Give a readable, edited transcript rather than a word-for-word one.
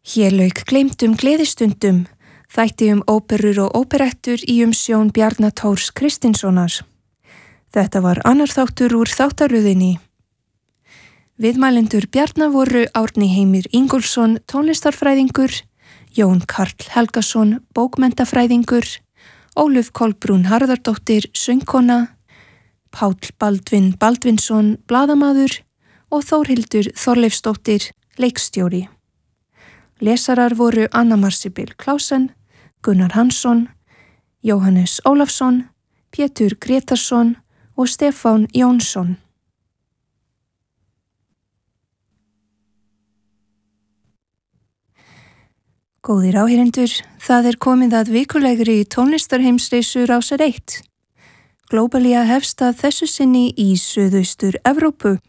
Hér lauk gleymdum gleðistundum, þætti óperur og óperettur í umsjón Bjarna Thors Kristinssonar. Þetta var annar þáttur úr þáttaröðinni. Viðmælendur Bjarna voru Árni Heimir Ingólfsson, tónlistarfræðingur, Jón Karl Helgason, bókmenntafræðingur, Ólöf Kolbrún Harðardóttir, söngkona, Páll Baldvin Baldvinsson, blaðamaður og Þórhildur Þorleifsdóttir, leikstjóri. Lesarar voru Anna Marsibil Klausen, Gunnar Hansson, Jóhannes Ólafsson, Pétur Gretarsson og Stefán Jónsson. Góðir áheyrendur, það komið að vikulegri tónlistarheimsreisu Rásar 1. Glóbalía hefst að þessu sinni í Suðaustur Evrópu